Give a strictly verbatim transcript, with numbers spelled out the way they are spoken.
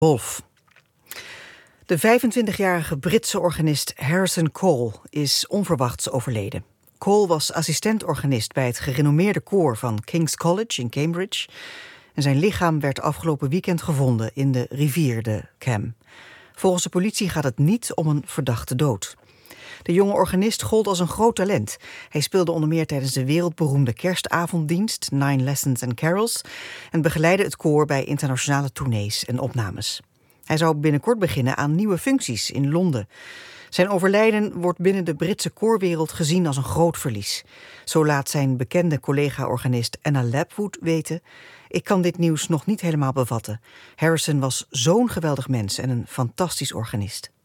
Wolf. De vijfentwintigjarige Britse organist Harrison Cole is onverwachts overleden. Cole was assistent-organist bij het gerenommeerde koor van King's College in Cambridge. En zijn lichaam werd afgelopen weekend gevonden in de rivier de Cam. Volgens de politie gaat het niet om een verdachte dood. De jonge organist gold als een groot talent. Hij speelde onder meer tijdens de wereldberoemde kerstavonddienst Nine Lessons and Carols en begeleidde het koor bij internationale tournees en opnames. Hij zou binnenkort beginnen aan nieuwe functies in Londen. Zijn overlijden wordt binnen de Britse koorwereld gezien als een groot verlies. Zo laat zijn bekende collega-organist Anna Lapwood weten: ik kan dit nieuws nog niet helemaal bevatten. Harrison was zo'n geweldig mens en een fantastisch organist.